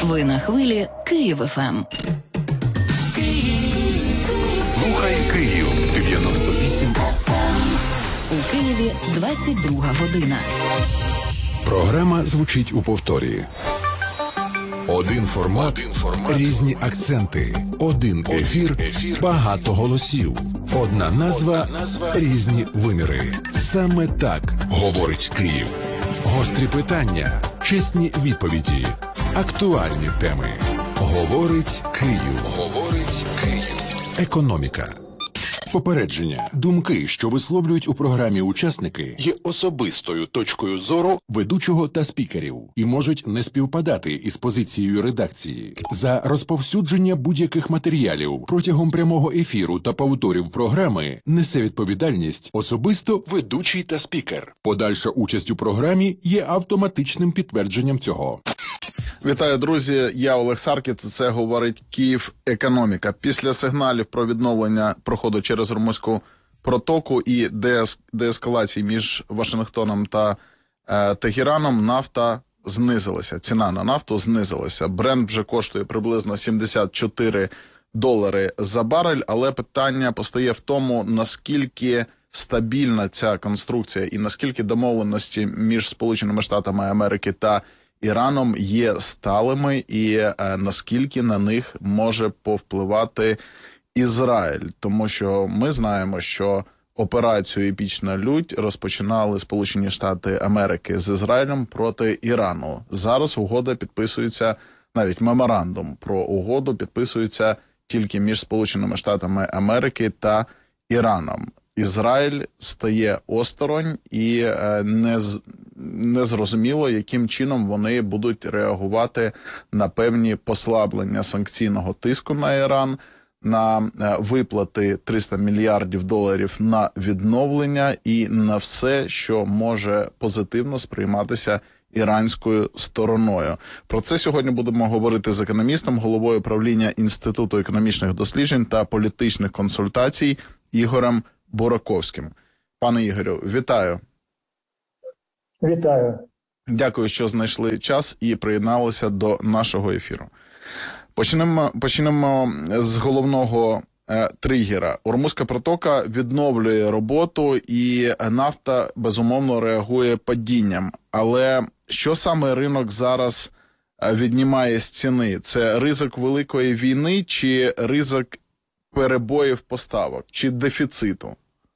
Ви на хвилі Київ ФМ. Слухай Київ 98 FM. У Києві 22 година. Програма звучить у повторі. Один формат, різні акценти. Один ефір, багато голосів. Одна назва, різні виміри. Саме так говорить Київ. Гострі питання, чесні відповіді, актуальні теми. Говорить Київ. Говорить Київ. Економіка. Попередження. Думки, що висловлюють у програмі учасники, є особистою точкою зору ведучого та спікерів і можуть не співпадати із позицією редакції. За розповсюдження будь-яких матеріалів протягом прямого ефіру та повторів програми несе відповідальність особисто ведучий та спікер. Подальша участь у програмі є автоматичним підтвердженням цього. Вітаю, друзі, я Олег Саркіт, це говорить Київ економіка. Після сигналів про відновлення проходу через Ормузьку протоку і деескалації між Вашингтоном та Тегераном нафта знизилася, ціна на нафту знизилася. Брент вже коштує приблизно $74 за барель, але питання постає в тому, наскільки стабільна ця конструкція і наскільки домовленості між Сполученими Штатами Америки та Іраном є сталими і наскільки на них може повпливати Ізраїль. Тому що ми знаємо, що операцію «Епічна лють» розпочинали Сполучені Штати Америки з Ізраїлем проти Ірану. Зараз угода підписується, навіть меморандум про угоду підписується тільки між Сполученими Штатами Америки та Іраном. Ізраїль стає осторонь і не зрозуміло, яким чином вони будуть реагувати на певні послаблення санкційного тиску на Іран, на виплати $300 мільярдів на відновлення і на все, що може позитивно сприйматися іранською стороною. Про це сьогодні будемо говорити з економістом, головою правління Інституту економічних досліджень та політичних консультацій Ігорем Бураковським. Пане Ігорю, вітаю. Вітаю. Дякую, що знайшли час і приєдналися до нашого ефіру. Почнемо з головного тригера. Ормузька протока відновлює роботу і нафта, безумовно, реагує падінням. Але що саме ринок зараз віднімає з ціни? Це ризик великої війни чи ризик перебоїв поставок, чи дефіциту?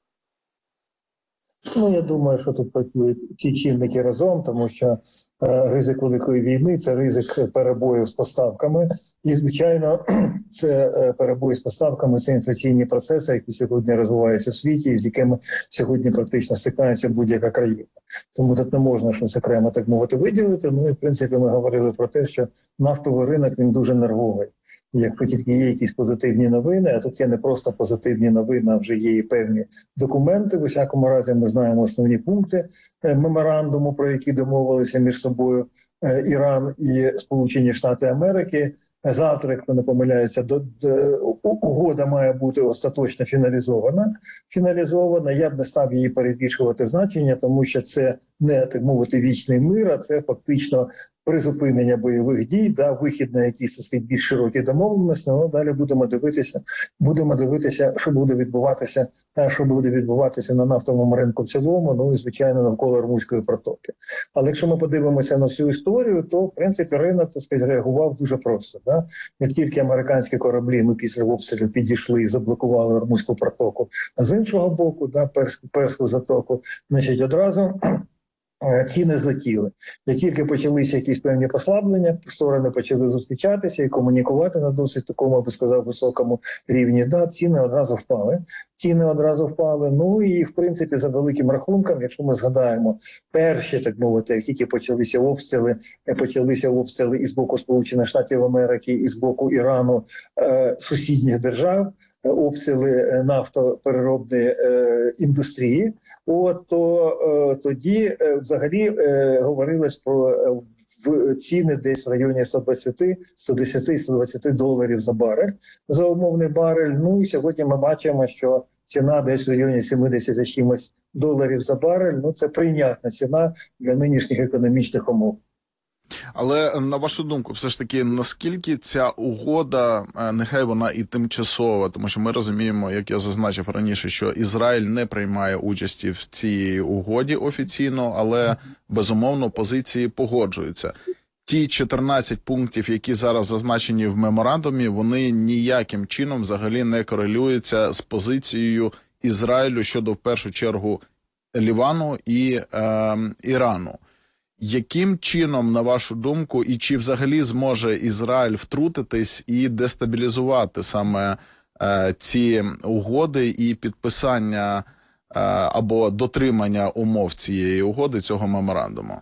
Я думаю, що тут працюють ці чинники разом, тому що ризик великої війни – це ризик перебоїв з поставками. І, звичайно, це перебої з поставками, це інфляційні процеси, які сьогодні розвиваються в світі, з якими сьогодні практично стикається будь-яка країна. Тому тут не можна щось окремо, так мовити, виділити. Ну і, в принципі, ми говорили про те, що нафтовий ринок, він дуже нервовий. І якщо тільки є якісь позитивні новини, а тут є не просто позитивні новини, а вже є і певні документи. В усякому разі, ми знаємо основні пункти меморандуму, про які домовилися між собою Іран і Сполучені Штати Америки. Завтра, якщо не помиляюся, угода має бути остаточно фіналізована. Я б не став її перебільшувати значення, тому що це не, так мовити, вічний мир, а це фактично призупинення бойових дій, вихід на якісь, так сказати, більш широкі домовленості. Але далі будемо дивитися, що буде відбуватися на нафтовому ринку в цілому, ну і, звичайно, навколо Ормузької протоки. Але якщо ми подивимося на всю історію, то, в принципі, ринок, так сказати, реагував дуже просто. Як тільки американські кораблі, ми після обстрілів підійшли і заблокували Ормузьку протоку, а з іншого боку, Перську затоку, значить, одразу ціни злетіли. Як тільки почалися якісь певні послаблення, сторони почали зустрічатися і комунікувати на досить такому, я би сказав, високому рівні. Ціни одразу впали. Ну і, в принципі, за великим рахунком, якщо ми згадаємо перші, так мовити, як тільки почалися обстріли і з боку Сполучених Штатів Америки, і з боку Ірану, сусідніх держав, обстріли нафтопереробної індустрії, тоді взагалі говорилось про ціни десь в районі $110-120 за барель, за умовний барель. Ну і сьогодні ми бачимо, що ціна десь в районі 70 чимось $70 за барель. Ну це прийнятна ціна для нинішніх економічних умов. Але на вашу думку, все ж таки, наскільки ця угода, нехай вона і тимчасова, тому що ми розуміємо, як я зазначив раніше, що Ізраїль не приймає участі в цій угоді офіційно, але безумовно позиції погоджуються. Ті 14 пунктів, які зараз зазначені в меморандумі, вони ніяким чином взагалі не корелюються з позицією Ізраїлю щодо, в першу чергу, Лівану і Ірану. Яким чином, на вашу думку, і чи взагалі зможе Ізраїль втрутитись і дестабілізувати саме ці угоди і підписання або дотримання умов цієї угоди, цього меморандуму?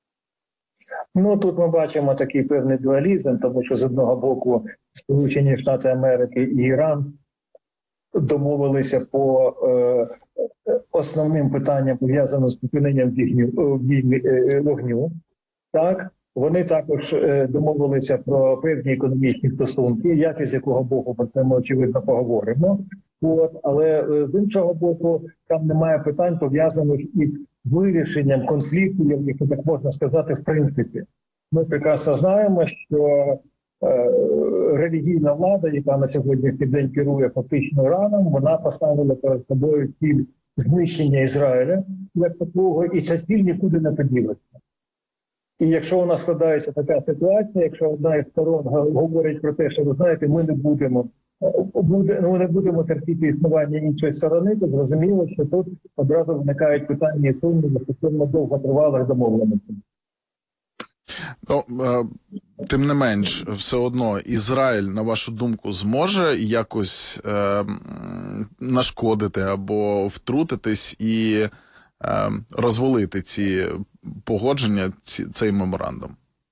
Ну, тут ми бачимо такий певний дуалізм, тому що з одного боку Сполучені Штати Америки і Іран домовилися по основним питанням, пов'язаним з припиненням вогню. Так, вони також домовилися про певні економічні стосунки, як і з якого боку, про це ми очевидно поговоримо. Але з іншого боку, там немає питань, пов'язаних із вирішенням конфліктів, якщо так можна сказати, в принципі. Ми прекрасно знаємо, що релігійна влада, яка на сьогоднішній день керує фактично Іраном, вона поставила перед собою ціль знищення Ізраїля як такого, і ця ціль нікуди не поділиться. І якщо у нас складається така ситуація, якщо одна із сторон говорить про те, що, ви знаєте, ми не будемо терпіти існування іншої сторони, то зрозуміло, що тут одразу виникають питання і сумніви стосовно довготривалих домовленостей. Ну, тим не менш, все одно Ізраїль, на вашу думку, зможе якось нашкодити або втрутитись і розвалити ці погодження, цей меморандум?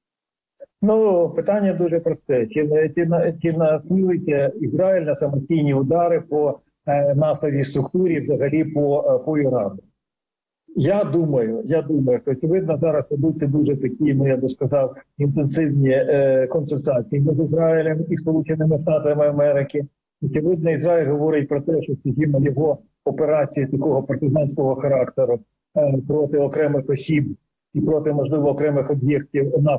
Ну, питання дуже просте. Чи націлить Ізраїль на самостійні удари по нафтовій структурі, взагалі по Ірану? Я думаю, що очевидно зараз ведуться дуже такі, я би сказав, інтенсивні консультації між Ізраїлем і Сполученими Штатами Америки. Очевидно, Ізраїль говорить про те, що, скажімо, його операції такого партизанського характеру проти окремих осіб і проти, можливо, окремих об'єктів